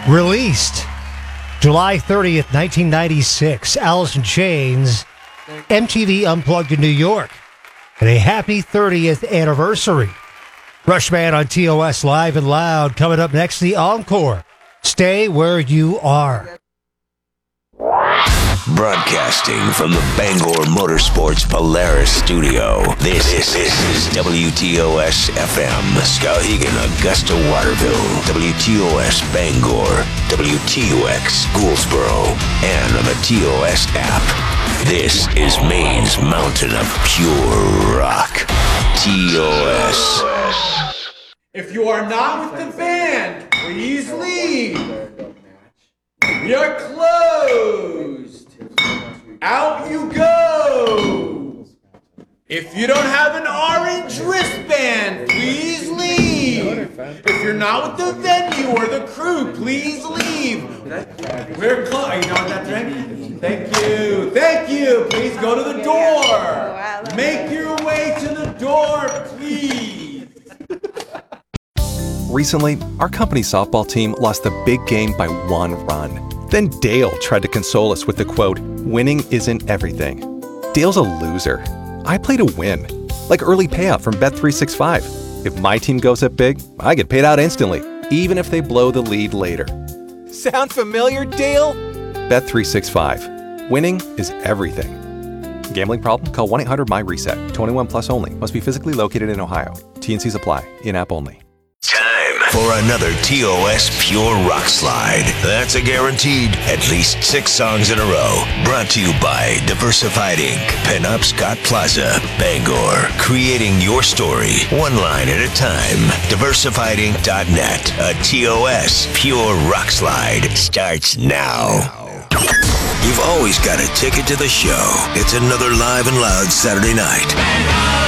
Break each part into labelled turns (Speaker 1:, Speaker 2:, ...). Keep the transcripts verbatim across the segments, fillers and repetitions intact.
Speaker 1: Released July thirtieth, nineteen ninety-six. Alice in Chains, M T V Unplugged in New York. And a happy thirtieth anniversary. Rushman on T O S Live and Loud. Coming up next, the Encore. Stay where you are.
Speaker 2: Broadcasting from the Bangor Motorsports Polaris studio, this, this, this is W T O S F M, Skowhegan, Augusta, Waterville, W T O S Bangor, W T O X Gouldsboro, and on the T O S app. This is Maine's mountain of pure rock. T O S.
Speaker 3: If you are not with the band, please leave. We are closed. Out you go. If you don't have an orange wristband, please leave. If you're not with the venue or the crew, please leave. We're closed. You know what that's right? Thank you. Thank you. Please go to the door. Make your way to the door, please.
Speaker 4: Recently, our company softball team lost the big game by one run. Then Dale tried to console us with the quote, "Winning isn't everything." Dale's a loser. I play to win, like early payout from Bet three sixty-five. If my team goes up big, I get paid out instantly, even if they blow the lead later. Sound familiar, Dale? Bet three sixty-five. Winning is everything. Gambling problem? Call one eight hundred M Y reset. twenty-one plus only. Must be physically located in Ohio. T N Cs apply. In-app only.
Speaker 2: For another T O S Pure Rock Slide. That's a guaranteed at least six songs in a row. Brought to you by Diversified Incorporated. Pinup Scott Plaza, Bangor. Creating your story, one line at a time. diversified inc dot net. A T O S Pure Rock Slide starts now. You've always got a ticket to the show. It's another Live and Loud Saturday night.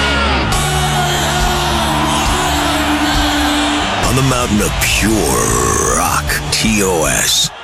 Speaker 2: On the mountain of pure rock, T O S.